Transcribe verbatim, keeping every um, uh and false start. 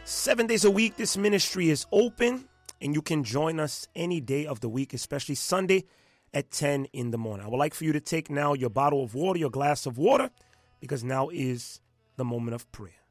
Seven days a week, this ministry is open, and you can join us any day of the week, especially Sunday at ten in the morning. I would like for you to take now your bottle of water, your glass of water, because now is the moment of prayer.